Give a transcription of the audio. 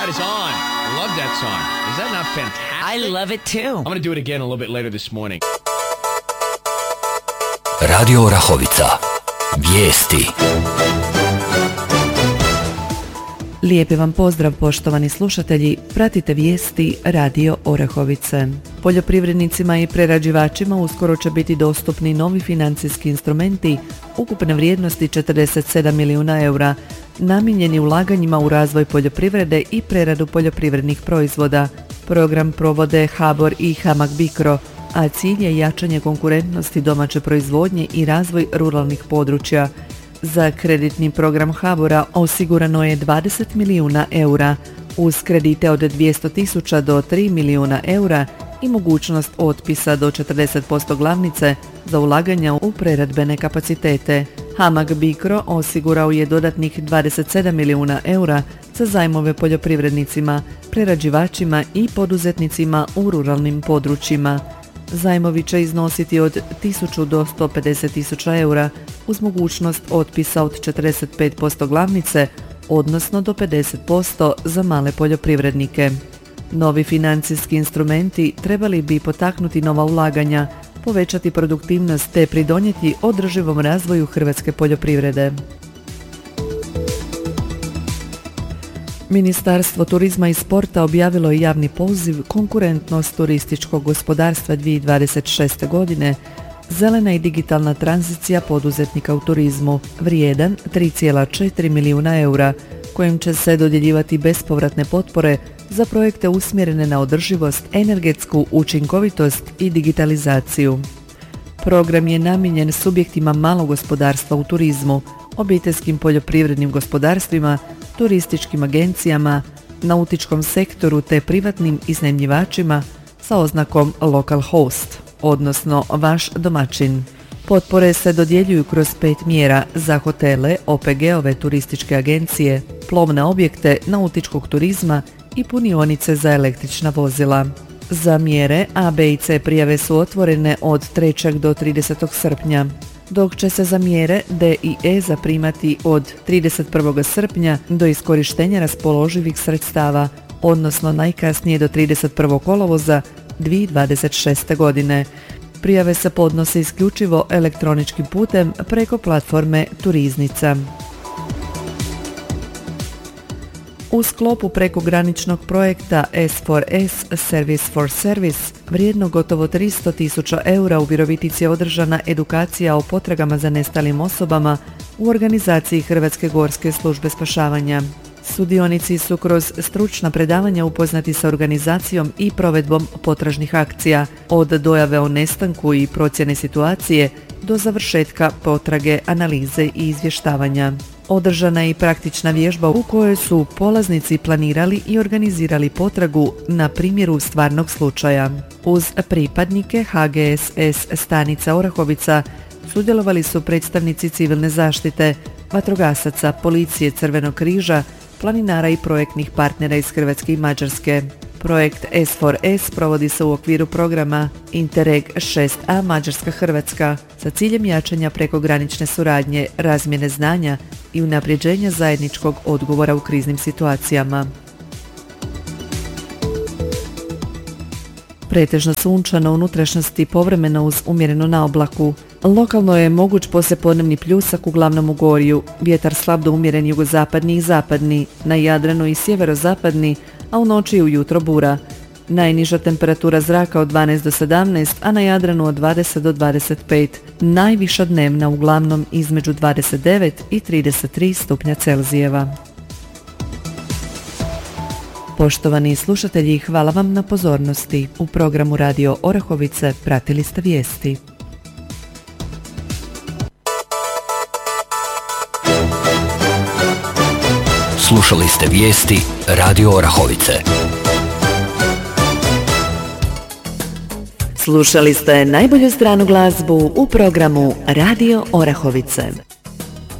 That is on. I love that song. Is that not fantastic? I love it too. I'm going to do it again a little bit later this morning. Radio Orahovica. Vijesti. Lijepi vam pozdrav, poštovani slušatelji, pratite vijesti Radio Orahovice. Poljoprivrednicima i prerađivačima uskoro će biti dostupni novi financijski instrumenti ukupne vrijednosti 47 milijuna eura, namijenjeni ulaganjima u razvoj poljoprivrede i preradu poljoprivrednih proizvoda. Program provode HBOR i HAMAG BICRO, a cilj je jačanje konkurentnosti domaće proizvodnje i razvoj ruralnih područja. Za kreditni program HBOR-a osigurano je 20 milijuna eura, uz kredite od 200.000 do 3 milijuna eura i mogućnost otpisa do 40% glavnice za ulaganja u preradbene kapacitete. HAMAG BICRO osigurao je dodatnih 27 milijuna eura za zajmove poljoprivrednicima, prerađivačima i poduzetnicima u ruralnim područjima. Zajmovi će iznositi od 1000 do 150.000 eura uz mogućnost otpisa od 45% glavnice, odnosno do 50% za male poljoprivrednike. Novi financijski instrumenti trebali bi potaknuti nova ulaganja, povećati produktivnost te pridonijeti održivom razvoju hrvatske poljoprivrede. Ministarstvo turizma i sporta objavilo je javni poziv Konkurentnost turističkog gospodarstva 2026. godine, zelena i digitalna tranzicija poduzetnika u turizmu, vrijedan 3,4 milijuna eura, kojim će se dodjeljivati bespovratne potpore za projekte usmjerene na održivost, energetsku učinkovitost i digitalizaciju. Program je namijenjen subjektima malog gospodarstva u turizmu, obiteljskim poljoprivrednim gospodarstvima, turističkim agencijama, nautičkom sektoru te privatnim iznajmljivačima sa oznakom Local Host, odnosno vaš domaćin. Potpore se dodjeljuju kroz 5 mjera za hotele, OPG-ove, turističke agencije, plovne objekte, nautičkog turizma i punionice za električna vozila. Za mjere A, B i C prijave su otvorene od 3. do 30. srpnja, dok će se za mjere D i E zaprimati od 31. srpnja do iskorištenja raspoloživih sredstava, odnosno najkasnije do 31. kolovoza 2026. godine. Prijave se podnose isključivo elektroničkim putem preko platforme Turiznica. U sklopu prekograničnog projekta S4S Service for Service, vrijedno gotovo 300.000 eura, u Virovitici je održana edukacija o potragama za nestalim osobama u organizaciji Hrvatske gorske službe spašavanja. Sudionici su kroz stručna predavanja upoznati sa organizacijom i provedbom potražnih akcija, od dojave o nestanku i procjene situacije do završetka potrage, analize i izvještavanja. Održana je i praktična vježba u kojoj su polaznici planirali i organizirali potragu na primjeru stvarnog slučaja. Uz pripadnike HGSS stanica Orahovica sudjelovali su predstavnici civilne zaštite, vatrogasaca, policije, Crvenog križa, planinara i projektnih partnera iz Hrvatske i Mađarske. Projekt S4S provodi se u okviru programa Interreg 6A Mađarska-Hrvatska sa ciljem jačanja prekogranične suradnje, razmjene znanja i unapređenja zajedničkog odgovora u kriznim situacijama. Pretežno sunčano, u unutrašnjosti povremeno uz umjerenu naoblaku. Lokalno je moguć poslijepodnevni pljusak, uglavnom u Gorju. Vjetar slab do umjeren jugozapadni i zapadni, na Jadranu i sjeverozapadni, a u noći i ujutro bura. Najniža temperatura zraka od 12 do 17, a na Jadranu od 20 do 25. Najviša dnevna uglavnom između 29 i 33 stupnja Celzijeva. Poštovani slušatelji, hvala vam na pozornosti. U programu Radio Orahovice pratili ste vijesti. Slušali ste vijesti Radio Orahovice. Slušali ste najbolju stranu glazbu u programu Radio Orahovice.